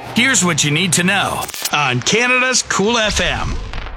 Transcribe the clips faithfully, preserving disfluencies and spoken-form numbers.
Here's what you need to know on Canada's Cool F M.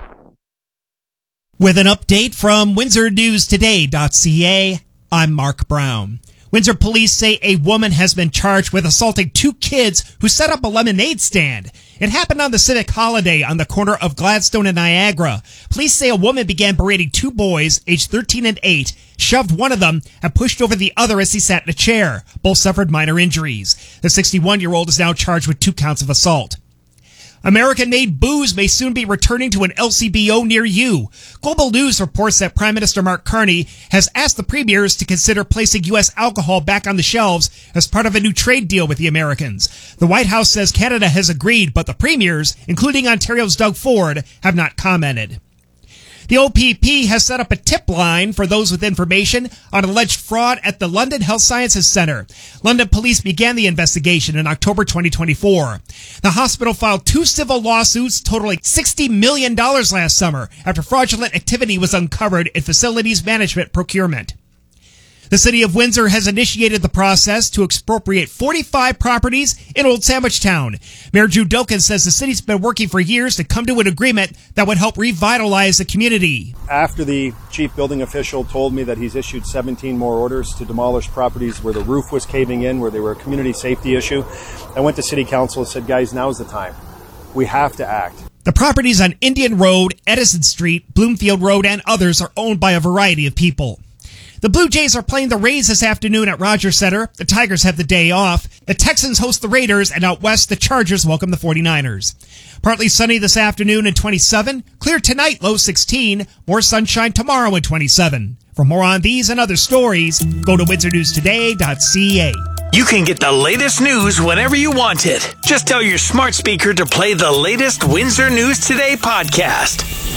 With an update from Windsor News Today dot C A, I'm Mark Brown. Windsor police say a woman has been charged with assaulting two kids who set up a lemonade stand. It happened on the civic holiday on the corner of Gladstone and Niagara. Police say a woman began berating two boys, aged thirteen and eight, shoved one of them, and pushed over the other as he sat in a chair. Both suffered minor injuries. The sixty-one-year-old is now charged with two counts of assault. American-made booze may soon be returning to an L C B O near you. Global News reports that Prime Minister Mark Carney has asked the premiers to consider placing U S alcohol back on the shelves as part of a new trade deal with the Americans. The White House says Canada has agreed, but the premiers, including Ontario's Doug Ford, have not commented. The O P P has set up a tip line for those with information on alleged fraud at the London Health Sciences Centre. London police began the investigation in October twenty twenty-four. The hospital filed two civil lawsuits totaling sixty million dollars last summer after fraudulent activity was uncovered in facilities management procurement. The city of Windsor has initiated the process to expropriate forty-five properties in Old Sandwich Town. Mayor Drew Doken says the city's been working for years to come to an agreement that would help revitalize the community. After the chief building official told me that he's issued seventeen more orders to demolish properties where the roof was caving in, where they were a community safety issue, I went to city council and said, guys, now's the time. We have to act. The properties on Indian Road, Edison Street, Bloomfield Road, and others are owned by a variety of people. The Blue Jays are playing the Rays this afternoon at Rogers Center. The Tigers have the day off. The Texans host the Raiders, and out west, the Chargers welcome the forty-niners. Partly sunny this afternoon in twenty-seven. Clear tonight, low sixteen. More sunshine tomorrow in twenty-seven. For more on these and other stories, go to Windsor News Today dot C A. You can get the latest news whenever you want it. Just tell your smart speaker to play the latest Windsor News Today podcast.